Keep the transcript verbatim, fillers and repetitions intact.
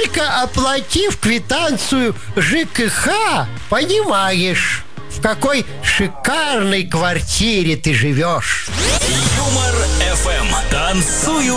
Только оплатив квитанцию ЖКХ, понимаешь, в какой шикарной квартире ты живешь. Юмор эф эм. Танцую